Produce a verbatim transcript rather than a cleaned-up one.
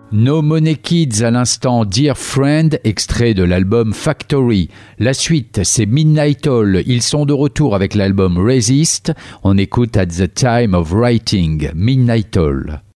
No Money Kids à l'instant, Dear Friend, extrait de l'album Factory. La suite, c'est Midnight Oil. Ils sont de retour avec l'album Resist. On écoute At the Time of Writing, Midnight Oil.